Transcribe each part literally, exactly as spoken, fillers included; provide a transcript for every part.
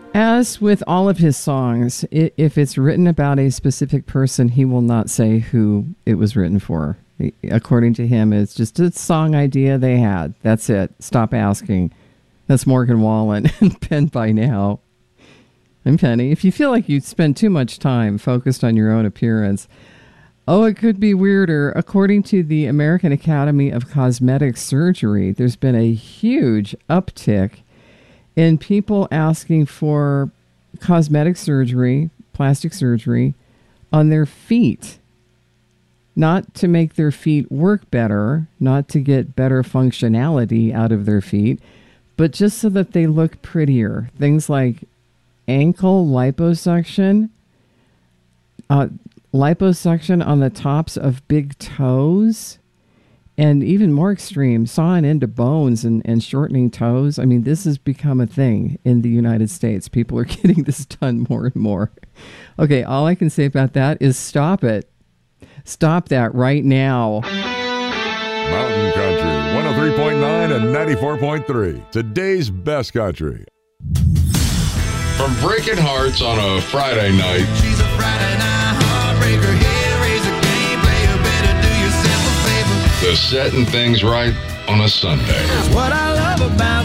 As with all of his songs, if it's written about a specific person, he will not say who it was written for. According to him, it's just a song idea they had. That's it. Stop asking. That's Morgan Wallen and Penn by now. And Penny, if you feel like you spend too much time focused on your own appearance, oh, it could be weirder. According to the American Academy of Cosmetic Surgery, there's been a huge uptick in people asking for cosmetic surgery, plastic surgery, on their feet. Not to make their feet work better, not to get better functionality out of their feet, but just so that they look prettier. Things like ankle liposuction, uh, liposuction on the tops of big toes, and even more extreme, sawing into bones and, and shortening toes. I mean, this has become a thing in the United States. People are getting this done more and more. Okay, all I can say about that is stop it. Stop that right now. Mountain Country, one oh three point nine and ninety-four point three. Today's best country. From Breaking Hearts on a Friday night. She's a Friday night heartbreaker. Here is a game player. Better do yourself a favor. The setting things right on a Sunday. That's what I love about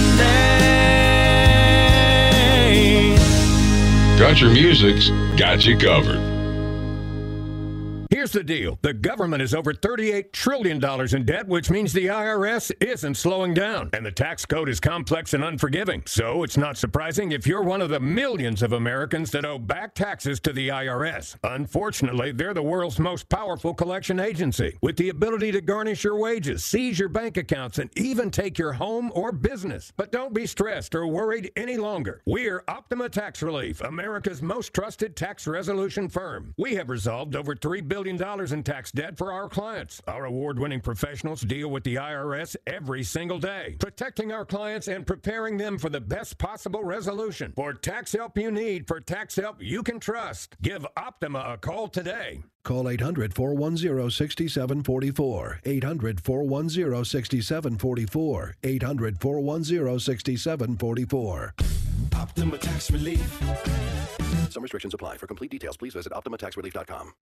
Sunday. Country music's got you covered. Here's the deal. The government is over thirty-eight trillion dollars in debt, which means the I R S isn't slowing down. And the tax code is complex and unforgiving. So it's not surprising if you're one of the millions of Americans that owe back taxes to the I R S. Unfortunately, they're the world's most powerful collection agency, with the ability to garnish your wages, seize your bank accounts, and even take your home or business. But don't be stressed or worried any longer. We're Optima Tax Relief, America's most trusted tax resolution firm. We have resolved over three billion dollars in tax debt for our clients. Our award-winning professionals deal with the I R S every single day, protecting our clients and preparing them for the best possible resolution. For tax help you need, for tax help you can trust, give Optima a call today. Call eight hundred, four one zero, six seven four four. eight hundred, four one zero, six seven four four. eight hundred, four one zero, six seven four four. Optima Tax Relief. Some restrictions apply. For complete details, please visit optima tax relief dot com.